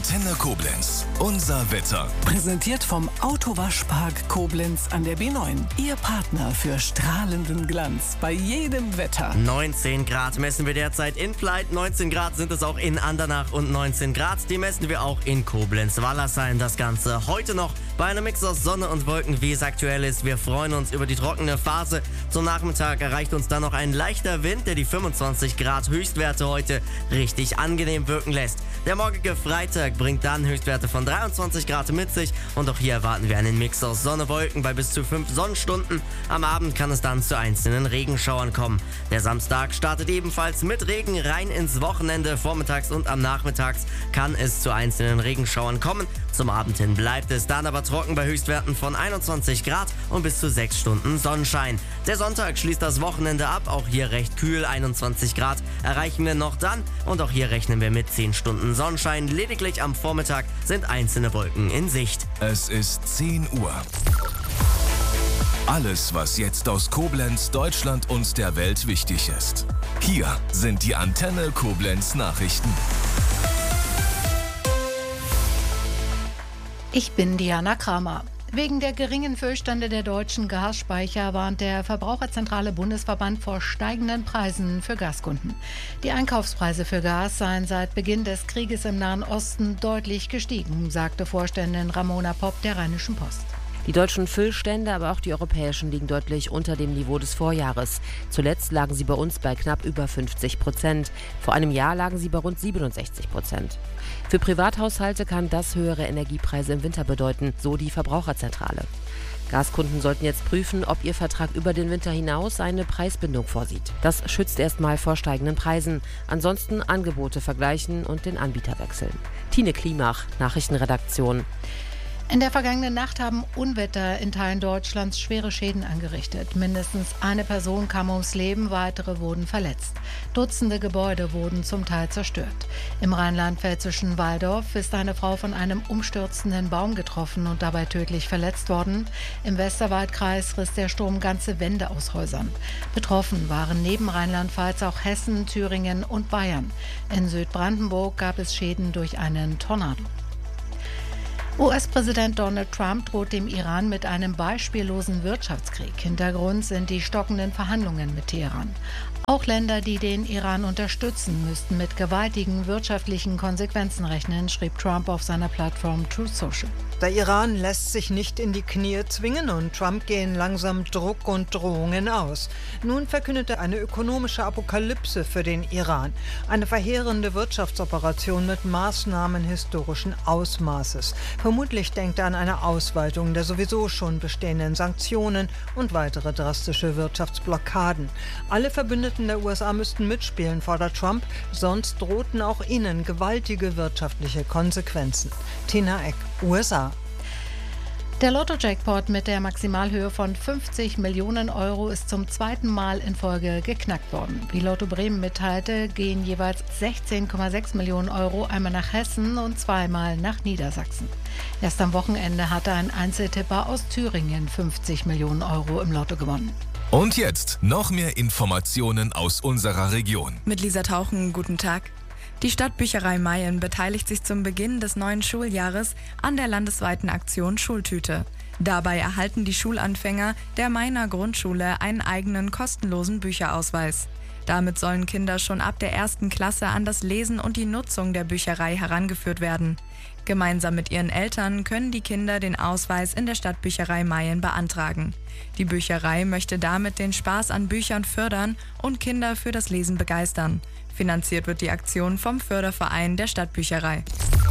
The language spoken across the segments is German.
Antenne Koblenz. Unser Wetter. Präsentiert vom Autowaschpark Koblenz an der B9. Ihr Partner für strahlenden Glanz bei jedem Wetter. 19 Grad messen wir derzeit in Pleit. 19 Grad sind es auch in Andernach und 19 Grad, die messen wir auch in Koblenz-Wallersheim. Das Ganze heute noch bei einem Mix aus Sonne und Wolken, wie es aktuell ist. Wir freuen uns über die trockene Phase. Zum Nachmittag erreicht uns dann noch ein leichter Wind, der die 25 Grad Höchstwerte heute richtig angenehm wirken lässt. Der morgige Freitag bringt dann Höchstwerte von 23 Grad mit sich und auch hier erwarten wir einen Mix aus Sonne, Wolken bei bis zu 5 Sonnenstunden. Am Abend kann es dann zu einzelnen Regenschauern kommen. Der Samstag startet ebenfalls mit Regen rein ins Wochenende. Vormittags und am Nachmittags kann es zu einzelnen Regenschauern kommen. Zum Abend hin bleibt es dann aber trocken bei Höchstwerten von 21 Grad und bis zu 6 Stunden Sonnenschein. Der Sonntag schließt das Wochenende ab, auch hier recht kühl, 21 Grad erreichen wir noch dann und auch hier rechnen wir mit 10 Stunden Sonnenschein. Lediglich am Vormittag sind einzelne Wolken in Sicht. Es ist 10 Uhr. Alles, was jetzt aus Koblenz, Deutschland und der Welt wichtig ist. Hier sind die Antenne Koblenz Nachrichten. Ich bin Diana Kramer. Wegen der geringen Füllstände der deutschen Gasspeicher warnt der Verbraucherzentrale Bundesverband vor steigenden Preisen für Gaskunden. Die Einkaufspreise für Gas seien seit Beginn des Krieges im Nahen Osten deutlich gestiegen, sagte Vorständin Ramona Popp der Rheinischen Post. Die deutschen Füllstände, aber auch die europäischen, liegen deutlich unter dem Niveau des Vorjahres. Zuletzt lagen sie bei uns bei knapp über 50%. Vor einem Jahr lagen sie bei rund 67%. Für Privathaushalte kann das höhere Energiepreise im Winter bedeuten, so die Verbraucherzentrale. Gaskunden sollten jetzt prüfen, ob ihr Vertrag über den Winter hinaus eine Preisbindung vorsieht. Das schützt erstmal vor steigenden Preisen. Ansonsten Angebote vergleichen und den Anbieter wechseln. Tine Klimach, Nachrichtenredaktion. In der vergangenen Nacht haben Unwetter in Teilen Deutschlands schwere Schäden angerichtet. Mindestens eine Person kam ums Leben, weitere wurden verletzt. Dutzende Gebäude wurden zum Teil zerstört. Im rheinland-pfälzischen Walldorf ist eine Frau von einem umstürzenden Baum getroffen und dabei tödlich verletzt worden. Im Westerwaldkreis riss der Sturm ganze Wände aus Häusern. Betroffen waren neben Rheinland-Pfalz auch Hessen, Thüringen und Bayern. In Südbrandenburg gab es Schäden durch einen Tornado. US-Präsident Donald Trump droht dem Iran mit einem beispiellosen Wirtschaftskrieg. Hintergrund sind die stockenden Verhandlungen mit Teheran. Auch Länder, die den Iran unterstützen, müssten mit gewaltigen wirtschaftlichen Konsequenzen rechnen, schrieb Trump auf seiner Plattform Truth Social. Der Iran lässt sich nicht in die Knie zwingen und Trump gehen langsam Druck und Drohungen aus. Nun verkündet er eine ökonomische Apokalypse für den Iran. Eine verheerende Wirtschaftsoperation mit Maßnahmen historischen Ausmaßes. Vermutlich denkt er an eine Ausweitung der sowieso schon bestehenden Sanktionen und weitere drastische Wirtschaftsblockaden. Alle Verbündeten der USA müssten mitspielen, fordert Trump, sonst drohten auch ihnen gewaltige wirtschaftliche Konsequenzen. Tina Eck, USA. Der Lotto-Jackpot mit der Maximalhöhe von 50 Millionen Euro ist zum zweiten Mal in Folge geknackt worden. Wie Lotto Bremen mitteilte, gehen jeweils 16,6 Millionen Euro einmal nach Hessen und zweimal nach Niedersachsen. Erst am Wochenende hatte ein Einzeltipper aus Thüringen 50 Millionen Euro im Lotto gewonnen. Und jetzt noch mehr Informationen aus unserer Region. Mit Lisa Tauchen, guten Tag. Die Stadtbücherei Mayen beteiligt sich zum Beginn des neuen Schuljahres an der landesweiten Aktion Schultüte. Dabei erhalten die Schulanfänger der Mayener Grundschule einen eigenen kostenlosen Bücherausweis. Damit sollen Kinder schon ab der 1. Klasse an das Lesen und die Nutzung der Bücherei herangeführt werden. Gemeinsam mit ihren Eltern können die Kinder den Ausweis in der Stadtbücherei Mayen beantragen. Die Bücherei möchte damit den Spaß an Büchern fördern und Kinder für das Lesen begeistern. Finanziert wird die Aktion vom Förderverein der Stadtbücherei.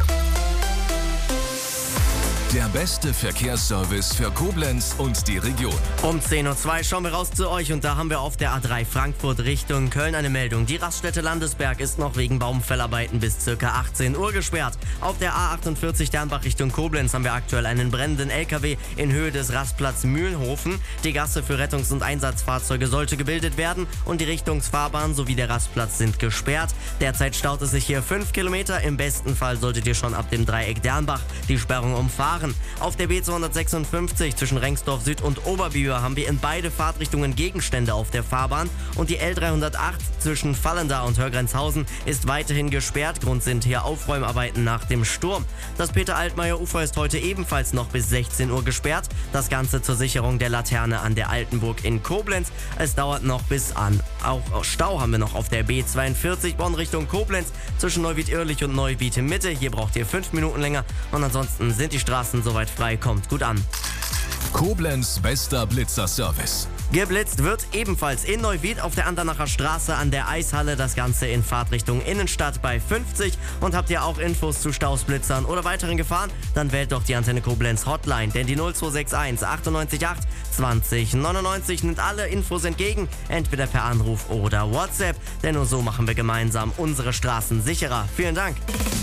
Der beste Verkehrsservice für Koblenz und die Region. Um 10.02 Uhr schauen wir raus zu euch und da haben wir auf der A3 Frankfurt Richtung Köln eine Meldung. Die Raststätte Landesberg ist noch wegen Baumfellarbeiten bis ca. 18 Uhr gesperrt. Auf der A48 Dernbach Richtung Koblenz haben wir aktuell einen brennenden LKW in Höhe des Rastplatz Mühlenhofen. Die Gasse für Rettungs- und Einsatzfahrzeuge sollte gebildet werden und die Richtungsfahrbahn sowie der Rastplatz sind gesperrt. Derzeit staut es sich hier 5 Kilometer. Im besten Fall solltet ihr schon ab dem Dreieck Dernbach die Sperrung umfahren. fahren. Auf der B256 zwischen Rengsdorf Süd und Oberbiber haben wir in beide Fahrtrichtungen Gegenstände auf der Fahrbahn und die L308 zwischen Vallendar und Hörgrenzhausen ist weiterhin gesperrt. Grund sind hier Aufräumarbeiten nach dem Sturm. Das Peter-Altmaier-Ufer ist heute ebenfalls noch bis 16 Uhr gesperrt. Das Ganze zur Sicherung der Laterne an der Altenburg in Koblenz. Es dauert noch bis an. Auch Stau haben wir noch auf der B42 Bonn Richtung Koblenz zwischen Neuwied-Irlich und Neuwied-Mitte. Hier braucht ihr 5 Minuten länger und ansonsten sind die Straßen soweit frei. Kommt gut an. Koblenz bester Blitzerservice. Geblitzt wird ebenfalls in Neuwied auf der Andernacher Straße an der Eishalle. Das Ganze in Fahrtrichtung Innenstadt bei 50. Und habt ihr auch Infos zu Staus, Blitzern oder weiteren Gefahren? Dann wählt doch die Antenne Koblenz Hotline, denn die 0261 98 8 20 99 nimmt alle Infos entgegen, entweder per Anruf oder WhatsApp. Denn nur so machen wir gemeinsam unsere Straßen sicherer. Vielen Dank.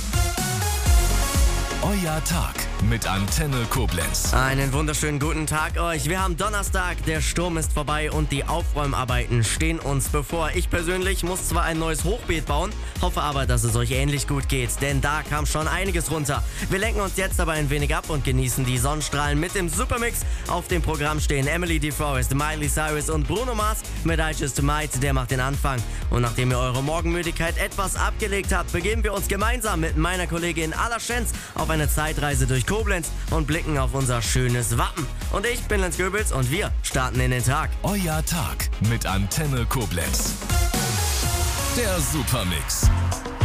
Euer Tag mit Antenne Koblenz. Einen wunderschönen guten Tag euch. Wir haben Donnerstag, der Sturm ist vorbei und die Aufräumarbeiten stehen uns bevor. Ich persönlich muss zwar ein neues Hochbeet bauen, hoffe aber, dass es euch ähnlich gut geht, denn da kam schon einiges runter. Wir lenken uns jetzt aber ein wenig ab und genießen die Sonnenstrahlen mit dem Supermix. Auf dem Programm stehen Emily DeForest, Miley Cyrus und Bruno Mars mit I Just Might, der macht den Anfang. Und nachdem ihr eure Morgenmüdigkeit etwas abgelegt habt, begeben wir uns gemeinsam mit meiner Kollegin Ala Schenz auf eine Zeitreise durch Koblenz und blicken auf unser schönes Wappen. Und ich bin Lenz Goebels und wir starten in den Tag. Euer Tag mit Antenne Koblenz. Der Supermix.